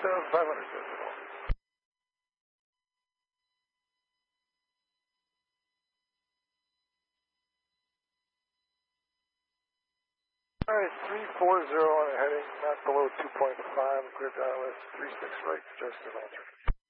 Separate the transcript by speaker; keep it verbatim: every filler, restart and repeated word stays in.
Speaker 1: seven five hundred decimal. All right, three four zero on the heading, not below two point five, clear dial is three six right, just an alternate.